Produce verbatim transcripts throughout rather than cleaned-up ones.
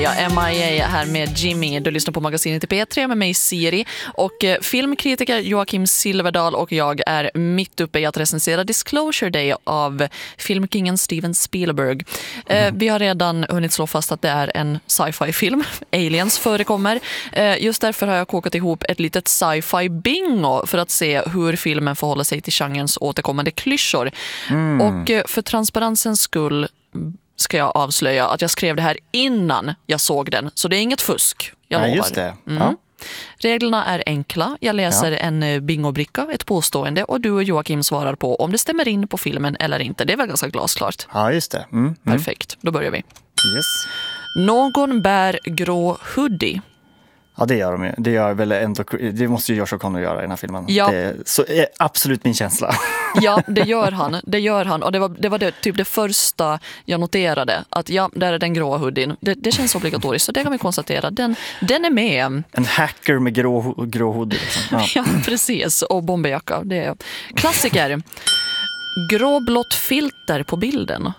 Ja, M I A här med Jimmy. Du lyssnar på magasinet i P tre med mig Siri. Och eh, filmkritiker Joakim Silverdal och jag är mitt uppe i att recensera Disclosure Day av filmkingen Steven Spielberg. Eh, mm. Vi har redan hunnit slå fast att det är en sci-fi-film. Aliens förekommer. Eh, just därför har jag kokat ihop ett litet sci-fi-bingo för att se hur filmen förhåller sig till genrens återkommande klyschor. Mm. Och eh, för transparensens skull ska jag avslöja att jag skrev det här innan jag såg den. Så det är inget fusk, jag ja, lovar. Just det. Mm. Ja. Reglerna är enkla. Jag läser ja. en bingobricka, ett påstående, och du och Joakim svarar på om det stämmer in på filmen eller inte. Det är väl ganska glasklart. Ja, just det. Mm. Mm. Perfekt, då börjar vi. Yes. Någon bär grå hoodie. Ja, det gör de ju. Det, gör väl ändå, det måste ju Josh O'Connor göra i den här filmen. Ja. Det är, så är absolut min känsla. Ja, det gör han. Det gör han. Och det var, det var det, typ det första jag noterade. Att ja, där är den grå hoodien. Det, det känns obligatoriskt, så det kan vi konstatera. Den, den är med. En hacker med grå, grå hoodie. Liksom. Ja. Ja, precis. Och bomberjacka. Det är klassiker. Gråblått filter på bilden.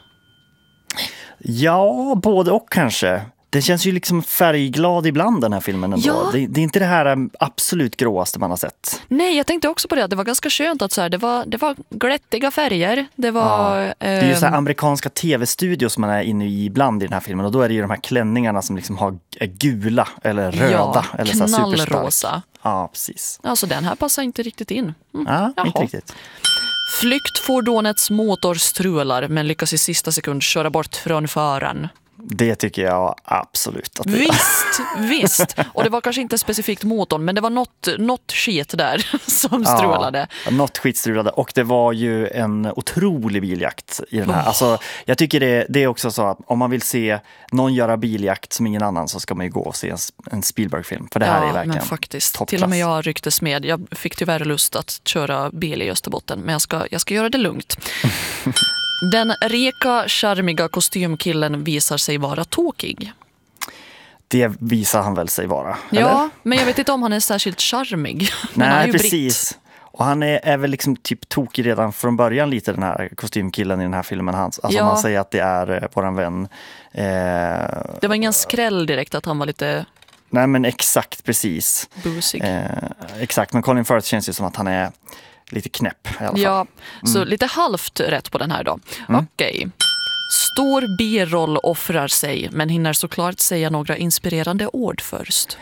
Ja, både och kanske. Den känns ju liksom färgglad ibland, den här filmen ändå. Ja. Det, det är inte det här absolut gråaste man har sett. Nej, jag tänkte också på det. Det var ganska skönt att så här, det var det var glättiga färger. Det var ja. Det är ju så här amerikanska tv-studios som man är inne i ibland i den här filmen, och då är det ju de här klänningarna som liksom har är gula eller röda ja, eller så här knallrosa. Ja, precis. Alltså den här passar inte riktigt in. Mm. Ja, Jaha. inte riktigt. Flyktfordonets motor strular men lyckas i sista sekund köra bort från föraren. Det tycker jag absolut att det Visst, visst. Och det var kanske inte specifikt motorn, men det var något, något skit där som strulade. Ja, något skit strulade. Och det var ju en otrolig biljakt i den här. Oh. Alltså, jag tycker det, det är också så att om man vill se någon göra biljakt som ingen annan, så ska man ju gå och se en, en Spielberg-film. För det här ja, är verkligen men faktiskt. toppklass. Till och med jag rycktes med. Jag fick tyvärr lust att köra bil i Österbotten, men jag ska, jag ska göra det lugnt. Den rika, charmiga kostymkillen visar sig vara tokig. Det visar han väl sig vara, eller? Ja, men jag vet inte om han är särskilt charmig. Nej, han är ju precis. britt. Och han är, är väl liksom typ tokig redan från början lite, den här kostymkillen i den här filmen. Hans. Alltså ja. man säger att det är våran vän. Eh, det var ingen skräll direkt att han var lite... Nej, men exakt, precis. Busig. Eh, exakt, men Colin Firth känns ju som att han är lite knäpp i alla fall. Ja, så mm. lite halvt rätt på den här då. Mm. Okej. Okay. Stor biroll offrar sig, men hinner såklart säga några inspirerande ord först.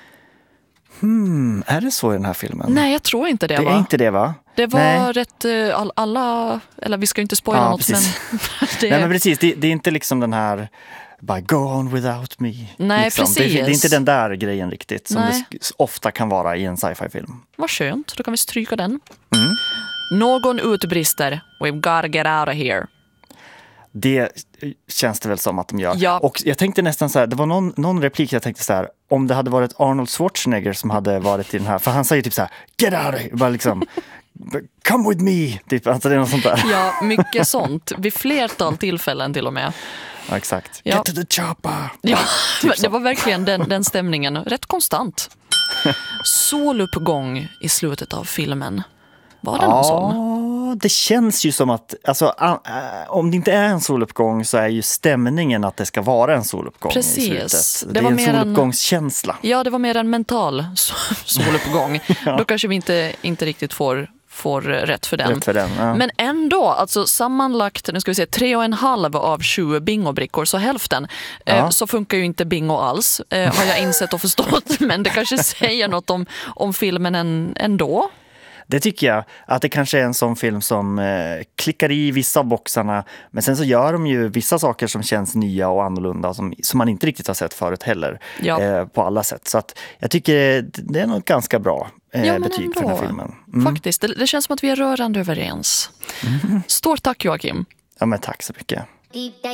Hmm, är det så i den här filmen? Nej, jag tror inte det, det va? är inte det, va? Det var Nej. rätt, all, alla, eller vi ska inte spoila ja, något, precis. men... det... Nej, men precis, det, det är inte liksom den här... By go on without me. Nej, liksom. precis. Det, det är inte den där grejen riktigt som Nej. det ofta kan vara i en sci-fi-film. Vad skönt, då kan vi stryka den. Mm. Någon utbrister, we've got to get out of here. Det känns det väl som att de gör. Ja. Och jag tänkte nästan så här, det var någon, någon replik jag tänkte så här, om det hade varit Arnold Schwarzenegger som hade varit i den här, för han säger typ så här, get out of here, bara liksom, come with me, typ, alltså det är något sånt där. Ja, mycket sånt. Vid flertal tillfällen till och med. Ja, exakt. Ja. Get to the chopper. Ja, typ det var verkligen den, den stämningen. Rätt konstant. Soluppgång i slutet av filmen. Var det någon ja, sån? det känns ju som att, alltså, äh, om det inte är en soluppgång så är ju stämningen att det ska vara en soluppgång. Precis. I slutet. Det, det är var en mer soluppgångskänsla. En, ja, det var mer en mental soluppgång. Ja. Då kanske vi inte, inte riktigt får, får rätt för den. Rätt för den, ja. Men ändå, alltså sammanlagt, nu ska vi se, tre och en halv av sju bingobrickor, så hälften, Ja. eh, så funkar ju inte bingo alls, eh, har jag insett och förstått. Men det kanske säger något om, om filmen en, ändå. Det tycker jag, att det kanske är en sån film som eh, klickar i vissa av boxarna, men sen så gör de ju vissa saker som känns nya och annorlunda som, som man inte riktigt har sett förut heller, Ja. eh, på alla sätt. Så att jag tycker det är nog ganska bra eh, Ja, men betyg ändå. för den här filmen. Mm. Faktiskt, det, det känns som att vi är rörande överens. Mm. Stort tack, Joakim. Ja, men tack så mycket.